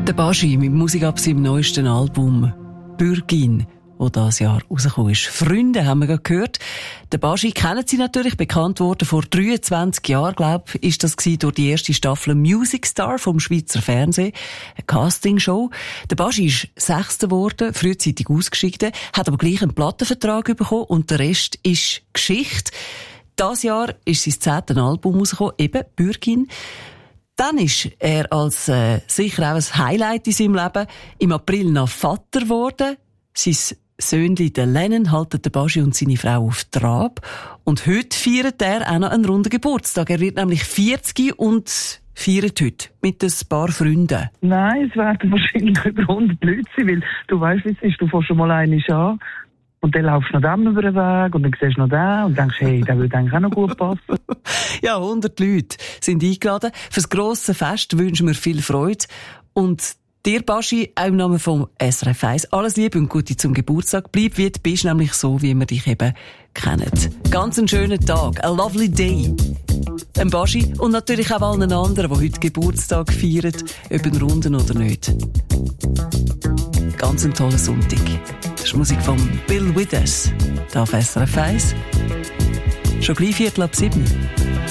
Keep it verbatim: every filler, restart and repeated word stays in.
Der Baschi mit Musik ab seinem neuesten Album «Bürgin», das dieses Jahr rausgekommen ist. «Freunde» haben wir gerade gehört. Der Baschi kennen Sie natürlich, bekannt worden vor dreiundzwanzig Jahren, glaube ich, ist das gewesen, durch die erste Staffel «Music Star» vom Schweizer Fernsehen. Eine Castingshow. Der Baschi ist Sechster geworden, frühzeitig ausgeschieden, hat aber gleich einen Plattenvertrag bekommen und der Rest ist Geschichte. Dieses Jahr ist sein zehntes Album rausgekommen, eben «Bürgin». Dann ist er als äh, sicher auch ein Highlight in seinem Leben im April noch Vater geworden. Sein Söhnli, der Lennon, halten den Baschi und seine Frau auf Trab. Und heute feiert er auch noch einen runden Geburtstag. Er wird nämlich vierzig und feiert heute mit ein paar Freunden. Nein, es werden wahrscheinlich über hundert Leute sein, weil du weißt, wie es ist, du fährst schon mal einmal an. Und dann laufst du noch dem über den Weg und dann siehst du noch den und denkst, hey, der würde eigentlich auch noch gut passen. Ja, hundert Leute sind eingeladen. Fürs grosse Fest wünschen wir viel Freude. Und dir, Baschi, auch im Namen vom S R F eins, alles Liebe und Gute zum Geburtstag. Bleib wie du bist, nämlich so, wie wir dich eben kennen. Ganz einen schönen Tag, a lovely day. Ein Baschi und natürlich auch allen anderen, die heute Geburtstag feiern, ob einen runden oder nicht. Ganz ein toller Sonntag. Das ist Musik von Bill Withers, da auf S R F eins. Schon gleich Viertel ab sieben.